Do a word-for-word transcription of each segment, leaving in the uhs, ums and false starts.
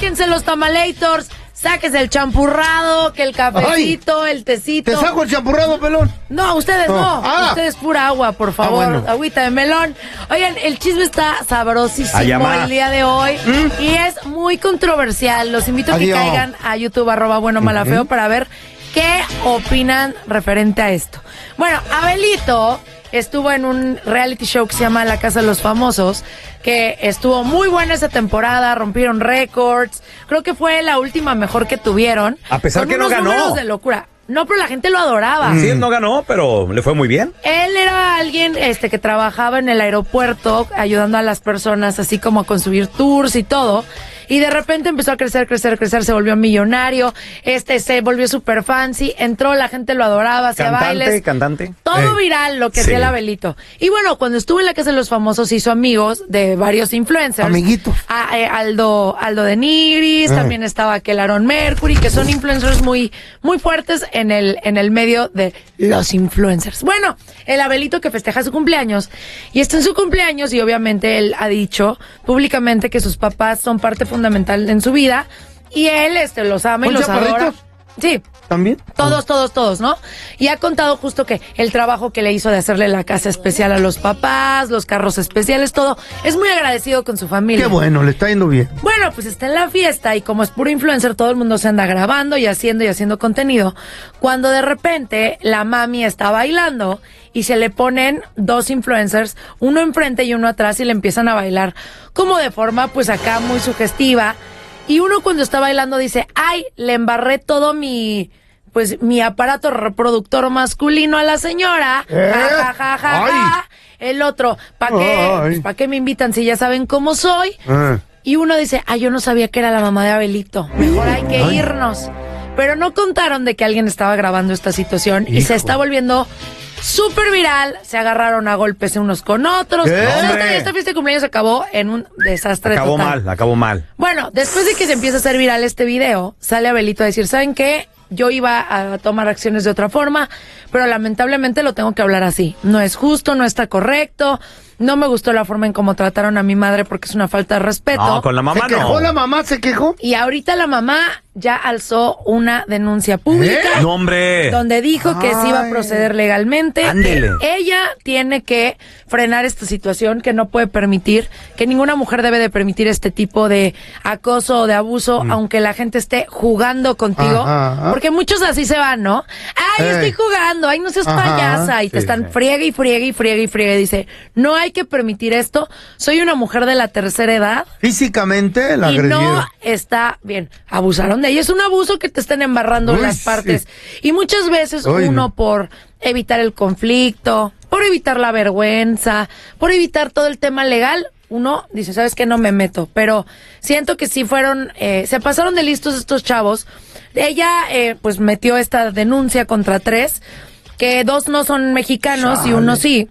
sáquense los tamalators, sáquense el champurrado, que el cafecito, Ay, el tecito. ¿Te saco el champurrado, pelón? No, ustedes no. no. Ah. Ustedes pura agua, por favor. Ah, bueno. Agüita de melón. Oigan, el chisme está sabrosísimo el día de hoy. ¿Mm? Y es muy controversial. Los invito a que Adiós. caigan a YouTube, arroba bueno mala feo, uh-huh. para ver qué opinan referente a esto. Bueno, Abelito estuvo en un reality show que se llama La Casa de los Famosos, que estuvo muy buena esa temporada, rompieron récords, creo que fue la última mejor que tuvieron. A pesar con que no ganó. Números de locura. No, pero la gente lo adoraba. Sí, él no ganó, pero le fue muy bien. Él era alguien este que trabajaba en el aeropuerto ayudando a las personas, así como a construir tours y todo. Y de repente empezó a crecer, crecer, crecer, se volvió millonario, este se volvió súper fancy, entró, la gente lo adoraba, hacía bailes. Cantante, todo eh. viral lo que sí. hacía el Abelito. Y bueno, cuando estuvo en La Casa de los Famosos hizo amigos de varios influencers. Amiguitos. A, eh, Aldo, Aldo de Nigris, eh. también estaba aquel Aaron Mercury, que son influencers muy, muy fuertes en el, en el medio de los influencers. Bueno, el Abelito que festeja su cumpleaños, y está en su cumpleaños, y obviamente él ha dicho públicamente que sus papás son parte fundamental en su vida, y él este los ama y los adora. Sí. ¿También? Todos, todos, todos, ¿no? Y ha contado justo que el trabajo que le hizo de hacerle la casa especial a los papás, los carros especiales, todo. Es muy agradecido con su familia. Qué bueno, le está yendo bien. Bueno, pues está en la fiesta y como es puro influencer, todo el mundo se anda grabando y haciendo y haciendo contenido. Cuando de repente la mami está bailando y se le ponen dos influencers, uno enfrente y uno atrás, y le empiezan a bailar como de forma pues acá muy sugestiva. Y uno cuando está bailando dice, ay, le embarré todo mi, pues, mi aparato reproductor masculino a la señora. ¿Eh? Ja, ja, ja, ja, ja. El otro, ¿para qué? Pues, ¿para qué me invitan si ya saben cómo soy? Eh. Y uno dice, ay, yo no sabía que era la mamá de Abelito. Mejor hay que ay. irnos. Pero no contaron de que alguien estaba grabando esta situación. Hijo. Y se está volviendo súper viral, se agarraron a golpes unos con otros. ¿Eh? Esta, esta fiesta de cumpleaños acabó en un desastre acabó total. mal, acabó mal. Bueno, después de que se empieza a hacer viral este video, sale Abelito a decir, ¿saben qué? Yo iba a tomar acciones de otra forma, pero lamentablemente lo tengo que hablar así. No es justo, no está correcto. No me gustó la forma en cómo trataron a mi madre porque es una falta de respeto. No, con la mamá ¿Se quejó no. la mamá? ¿Se quejó? Y ahorita la mamá ya alzó una denuncia pública. ¿Eh? No, hombre. Donde dijo Ay. que se iba a proceder legalmente. Ándele. Ella tiene que frenar esta situación, que no puede permitir, que ninguna mujer debe de permitir este tipo de acoso o de abuso, mm. aunque la gente esté jugando contigo. Ajá, ajá. Porque muchos así se van, ¿no? Ay, Ey. estoy jugando, ay, no seas ajá, payasa. Y te sí, están sí. friegue y friegue y friegue y friegue. Dice, no hay que permitir esto. Soy una mujer de la tercera edad. Físicamente la y agredieron. no está bien. Abusaron de ella. Es un abuso que te estén embarrando Uy, las partes. Sí. Y muchas veces Uy, uno no. por evitar el conflicto, por evitar la vergüenza, por evitar todo el tema legal, uno dice, ¿sabes qué? No me meto. Pero siento que sí fueron, eh, se pasaron de listos estos chavos. Ella, eh, pues metió esta denuncia contra tres, que dos no son mexicanos Chale. y uno sí.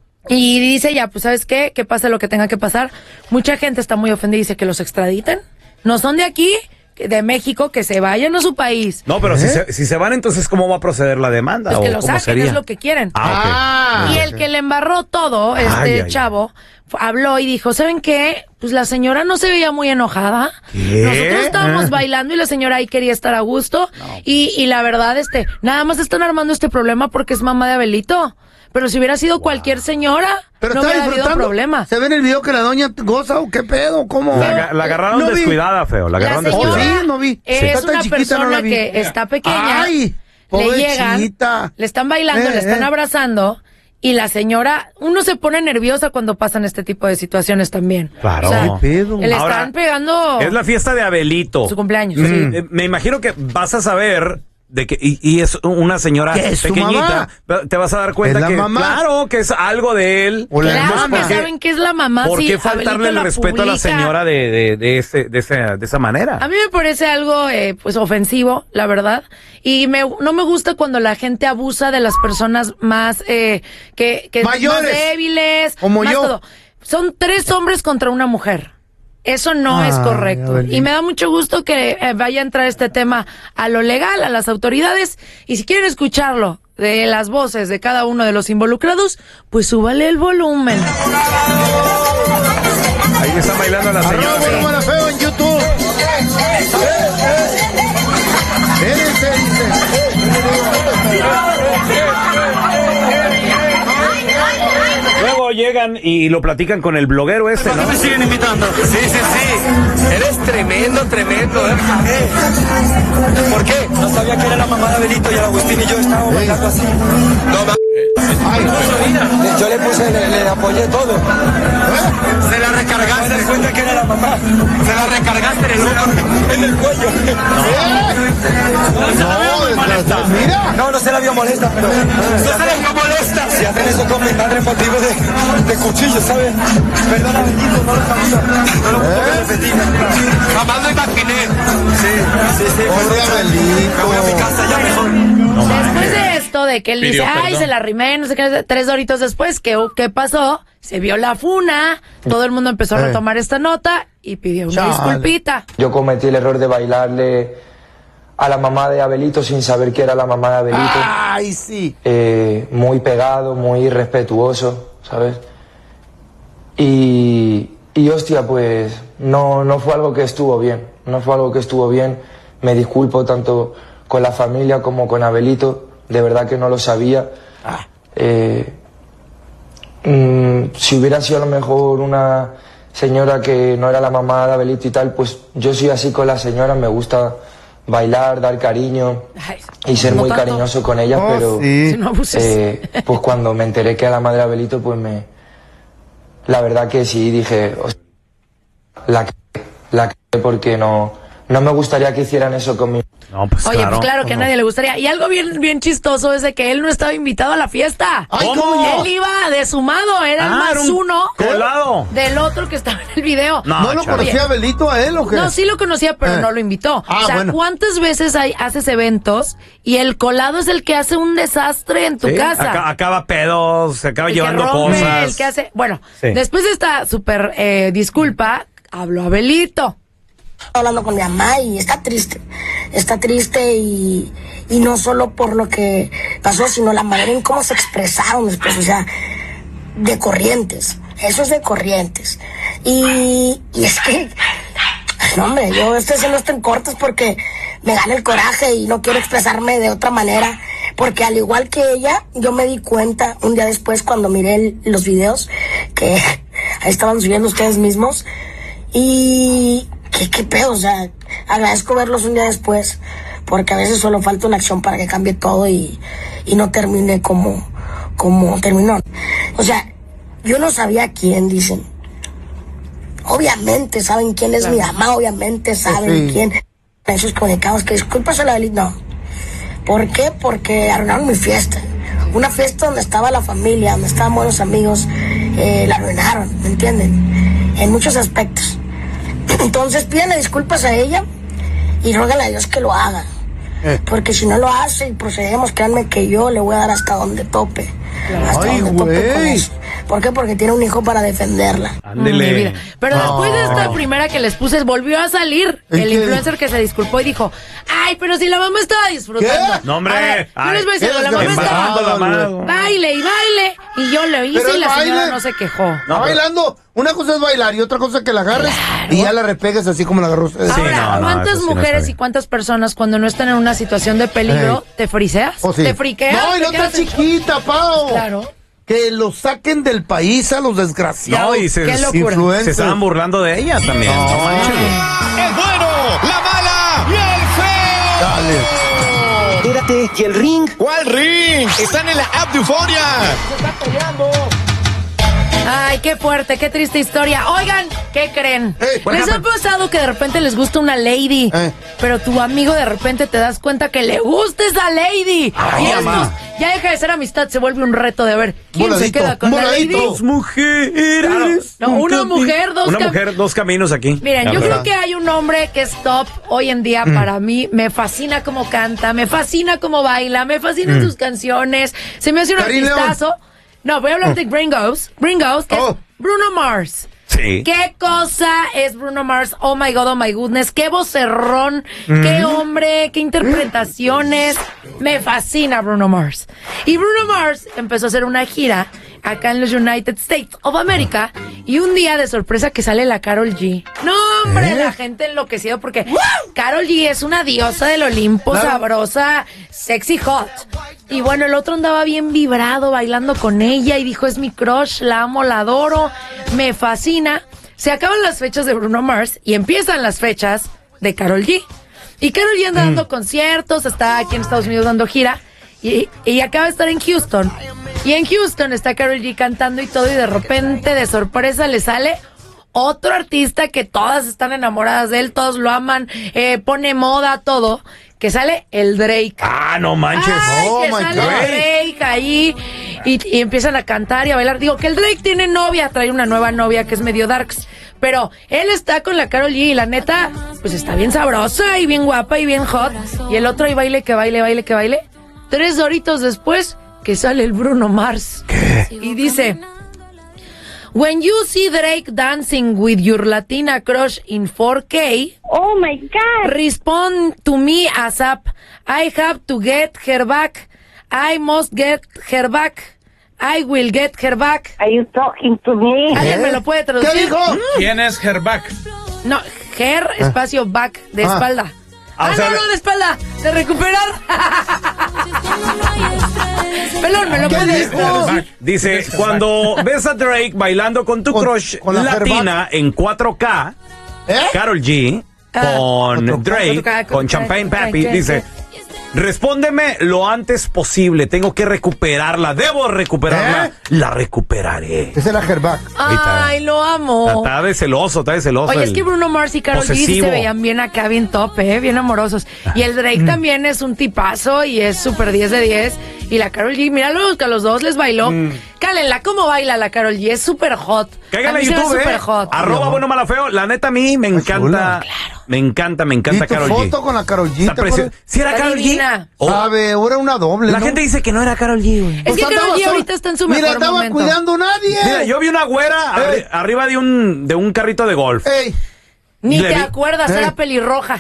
Y dice ya, pues ¿sabes qué? Que pase lo que tenga que pasar. Mucha gente está muy ofendida y dice que los extraditen. No son de aquí, de México, que se vayan a su país. No, pero ¿Eh? si, se, si se van, entonces ¿cómo va a proceder la demanda? Pues que ¿O lo cómo saquen, sería? es lo que quieren. Ah, okay. Y ah, el okay. que le embarró todo, este ay, ay, chavo, habló y dijo, ¿saben qué? Pues la señora no se veía muy enojada. ¿Qué? Nosotros estábamos bailando y la señora ahí quería estar a gusto. No. Y, y la verdad, este, nada más están armando este problema porque es mamá de Abelito. Pero si hubiera sido wow. cualquier señora, pero no hubiera habido problema. ¿Se ve en el video que la doña goza o qué pedo? ¿Cómo? La, la agarraron no descuidada, feo. La agarraron la descuidada. Sí, no vi. Es sí. una persona no que está pequeña. Ay, le llegan, le están bailando, eh, le están eh. abrazando. Y la señora, uno se pone nerviosa cuando pasan este tipo de situaciones también. Claro. O sea, ¿Qué pedo? Le Ahora, están pegando. Es la fiesta de Abelito. Su cumpleaños. Mm. Sí. Eh, me imagino que vas a saber de que y, y es una señora es pequeñita, te vas a dar cuenta que mamá? claro que es algo de él. O la claro mamá. Que saben que es la mamá. ¿Por sí, qué faltarle el respeto publica. a la señora de de de, ese, de, ese, de esa manera? A mí me parece algo eh, pues ofensivo, la verdad, y me no me gusta cuando la gente abusa de las personas más eh, que que mayores, más débiles, como más yo. Todo. Son tres hombres contra una mujer. Eso no ah, es correcto. Y me da mucho gusto que eh, vaya a entrar este tema a lo legal, a las autoridades. Y si quieren escucharlo de las voces de cada uno de los involucrados, pues súbale el volumen. Ahí está bailando la señora. Arroba, bueno, feo en YouTube. vayan y lo platican con el bloguero este, ¿no? Me siguen invitando. Sí, sí, sí. Eres tremendo, tremendo, ¿eh? ¿Por qué? No sabía que era la mamá de Abelito y el Agustín y yo estábamos bailando así. No, ma... Ay, no, yo le puse, le, le apoyé todo. Se la recargaste. ¿Se cuenta que era la mamá? Se la recargaste en el hombro, en el cuello. No, no se la vio muy molesta. Mira. No, no se la vio molesta, pero... No se la vio molesta. Si hacen eso con mi madre motivo de, de cuchillo, ¿sabes? Perdona, Benito, no lo sabía. No lo puedo repetir. Jamás lo imaginé. Sí, sí, sí. Pobre Abelito. Me voy a mi casa ya mejor. No, después de esto, de que él Pidió dice, ay, perdón. se la rimé, no sé qué, tres doritos después, ¿qué, qué pasó? Se vio la funa, todo el mundo empezó a Eh. retomar esta nota y pidió una Chale. disculpita. Yo cometí el error de bailarle a la mamá de Abelito sin saber que era la mamá de Abelito. Ay, sí. Eh, muy pegado, muy irrespetuoso, ¿sabes? Y, y hostia, pues no, no fue algo que estuvo bien, no fue algo que estuvo bien. Me disculpo tanto con la familia como con Abelito, de verdad que no lo sabía. Eh, mm, si hubiera sido a lo mejor una señora que no era la mamá de Abelito y tal, pues yo soy así con la señora, me gusta bailar, dar cariño Ay, y ser no muy tanto. cariñoso con ella, Oh, pero sí. Si no abuses. eh, pues cuando me enteré que era la madre de Abelito, pues me... La verdad que sí, dije, "Hostia, la que la que porque no, no me gustaría que hicieran eso conmigo". No, pues Oye, claro. pues claro que a nadie le gustaría. Y algo bien, bien chistoso es de que él no estaba invitado a la fiesta. Ay, ¿Cómo? ¿cómo? Él iba de sumado, era el Ah, más era un uno colado. del otro que estaba en el video. No, ¿No lo chale. conocía Abelito a él o qué? No, sí lo conocía, pero Eh. no lo invitó. Ah, o sea, bueno. ¿cuántas veces hay, haces eventos y el colado es el que hace un desastre en tu Sí, casa? aca- acaba pedos, se acaba El que llevando rompe, cosas. el que hace... Bueno, Sí. después de esta súper eh, disculpa, habló Abelito. Hablando con mi mamá y está triste, está triste y, y no solo por lo que pasó, sino la manera en cómo se expresaron después, o sea, de Corrientes, eso es de Corrientes. Y, y es que, no hombre, yo estoy haciendo esto en cortes porque me gana el coraje y no quiero expresarme de otra manera, porque al igual que ella, yo me di cuenta un día después cuando miré el- los videos que ahí estaban subiendo ustedes mismos y... ¿Qué, qué pedo? O sea, agradezco verlos un día después, porque a veces solo falta una acción para que cambie todo y, y no termine como, como terminó. O sea, yo no sabía quién, dicen. Obviamente saben quién es mi mamá, obviamente saben Sí. quién. Esos comunicados que disculpas a la Belit, no. ¿Por qué? Porque arruinaron mi fiesta. Una fiesta donde estaba la familia, donde estaban buenos amigos, eh, la arruinaron, ¿me entienden? En muchos aspectos. Entonces pídanle disculpas a ella y rógale a Dios que lo haga. Eh. Porque si no lo hace y procedemos, créanme que yo le voy a dar hasta donde tope. Hasta Ay, donde tope con güey. eso. ¿Por qué? Porque tiene un hijo para defenderla. Ándele. Mi vida. Pero No. después de esta primera que les puse, volvió a salir ¿En el qué? influencer que se disculpó y dijo, ay, pero si la mamá estaba disfrutando. ¿Qué? No, hombre. A ver, yo Ay, les voy a decir, qué la mamá desgraciado. estaba Embarrando la mano. baile y baile. Y yo le hice Pero y el la señora baile- no se quejó. Está pero- bailando. Una cosa es bailar y otra cosa es que la agarres Claro. y ya la repegues así como la agarró usted. Sí, Ahora, no, no, ¿cuántas eso sí no mujeres está y cuántas personas cuando no están en una situación de peligro Ey. te friseas? ¿O sí? ¿Te friqueas? No, y ¿Te no está quedas en- chiquita, Pao. Claro. Que los saquen del país a los desgraciados. No, y se, Qué locura. influencers. se estaban burlando de ella también. No, manches. El bueno, la mala y el feo. Dale. Espérate, ¿y el ring? ¿Cuál ring? Están en la app de Euforia. Ay, qué fuerte, qué triste historia. Oigan, ¿qué creen? Hey, what ¿Les ha happened? pasado que de repente les gusta una lady? Eh. Pero tu amigo de repente te das cuenta que le gusta esa lady. Ay, y esto mamá. ya deja de ser amistad, se vuelve un reto de ver quién se Voladito, queda con la voladito. lady. Dos mujeres. No, una un mujer, cami- dos Una cam- mujer, dos caminos aquí. Miren, La yo verdad. creo que hay un hombre que es top hoy en día Mm. para mí. Me fascina cómo canta, me fascina cómo baila, me fascinan Mm. sus canciones. Se me hace un Karim León. artistazo. No, voy a hablar de Gringos. Gringos, que Oh. es Bruno Mars. Sí. ¿Qué cosa es Bruno Mars? Oh my God, oh my goodness. Qué vocerrón, qué hombre, qué interpretaciones. Me fascina Bruno Mars. Y Bruno Mars empezó a hacer una gira acá en los United States of America, y un día de sorpresa que sale la Karol G. No, hombre, ¿Eh? La gente enloquecida porque Karol G es una diosa del Olimpo, claro. Sabrosa, sexy, hot. Y bueno, el otro andaba bien vibrado bailando con ella y dijo, es mi crush, la amo, la adoro, me fascina. Se acaban las fechas de Bruno Mars y empiezan las fechas de Karol G. Y Karol G anda mm. dando conciertos, está aquí en Estados Unidos dando gira y, y acaba de estar en Houston. Y en Houston está Karol G cantando y todo, y de repente, de sorpresa, le sale otro artista que todas están enamoradas de él, todos lo aman, eh, pone moda, todo, que sale el Drake. Ah, no manches. Ay, oh, que my sale God. el Drake ahí y, y empiezan a cantar y a bailar. Digo que el Drake tiene novia, trae una nueva novia que es medio darks, pero él está con la Karol G y la neta, pues está bien sabrosa y bien guapa y bien hot. Y el otro ahí baile, que baile, baile, que baile. Tres doritos después, que sale el Bruno Mars. ¿Qué? Y dice, when you see Drake dancing with your Latina crush in four K, oh my God, respond to me ASAP. I have to get her back. I must get her back. I will get her back. Are you talking to me? ¿Alguien me lo puede traducir? ¿Qué dijo? ¿Quién es Herback? No, her, espacio, back, de Ah. espalda. Ah, Ah, o sea, no, no, de espalda, de recuperar. Pelón, me lo ¿Qué puede dijo? traducir. Dice, cuando ves a Drake bailando con tu Con- crush con la latina en cuatro K, ¿Eh? Karol G, Ah. con Cuatro K, Drake, cuatro K, con cuatro K, Champagne cuatro K, Papi, ¿qué, dice, respóndeme lo antes posible, tengo que recuperarla, debo recuperarla, ¿Eh? la recuperaré. Esa es la Herback. Ay, lo amo. Está de celoso, está de celoso. Oye, el- es que Bruno Mars y Karol G posesivo. se veían bien acá, bien top, ¿eh? Bien amorosos. Y el Drake Mm. también es un tipazo y es súper diez de diez. Y la Karol G, míralo, que a los dos les bailó. Mm. Cálenla, ¿cómo baila la Karol G? Es súper hot. Caigan A a mí se me YouTube, hace eh. súper hot. Arroba bueno malo feo. La neta a mí me encanta. chula. Me encanta, me ¿Y encanta tu Karol G. foto con la Karol G? Está ¿te preciosa. acuerdas? ¿Sí era Está Karol G? divina. Oh, Sabe, ahora una doble, la ¿no? gente dice que no era Karol G, güey. Es Pues que andaba Karol G sola. ahorita está en su Mira, mejor estaba momento. cuidando a nadie. Mira, yo vi una güera arri- Ey. arriba de un, de un carrito de golf. Ey, Ni Le te vi- acuerdas, Eh. era pelirroja.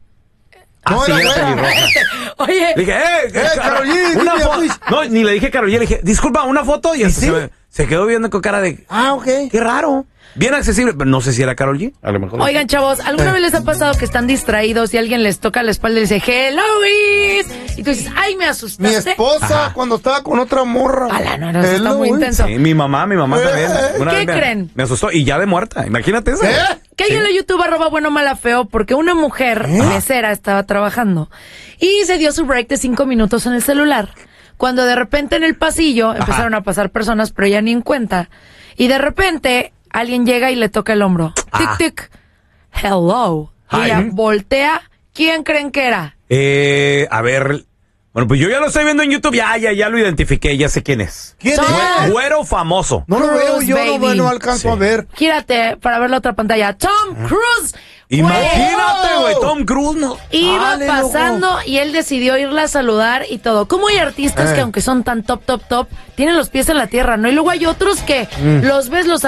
Ah, no sí, era era güera. pelirroja. Oye, Le dije, eh, Eh, Karol G, una dime, foto. pues. No, ni le dije Karol G, le dije, disculpa, una foto. Y hasta sí? se, me- se quedó viendo con cara de, Ah, ok. qué raro. Bien accesible, pero no sé si era Karol G. A lo mejor. oigan, chavos, ¿alguna vez les ha pasado que están distraídos y alguien les toca la espalda y les dice, hello, Luis? Y tú dices, ay, me Mi asustaste. esposa, Ajá. cuando estaba con otra morra. Ala, no, no, eso está Hello, muy güey. intenso. Sí, mi mamá, mi mamá Eh, también. Una ¿qué vez me- creen? Me asustó y ya de muerta. Imagínate eso. ¿Eh? Cáiganle a YouTube, arroba bueno mala feo, porque una mujer ¿Eh? mesera estaba trabajando y se dio su break de cinco minutos en el celular. Cuando de repente en el pasillo empezaron a pasar personas, pero ella ni en cuenta. Y de repente alguien llega y le toca el hombro. Ah. Tic, tic. Hello. Y Ay. ella voltea. ¿Quién creen que era? Eh, a ver. Bueno, pues yo ya lo estoy viendo en YouTube. Ya, ya, ya lo identifiqué. Ya sé quién es. ¿Quién Son- es? Güero famoso. No lo veo, Cruise, yo no, baby. no alcanzo Sí. a ver. Gírate para ver la otra pantalla. Tom Cruise. Imagínate, Güey. güey. Tom Cruise, no. Iba Dale, pasando y él decidió irla a saludar y todo. Como hay artistas Eh. que aunque son tan top, top, top, tienen los pies en la tierra, ¿no? Y luego hay otros que los ves, los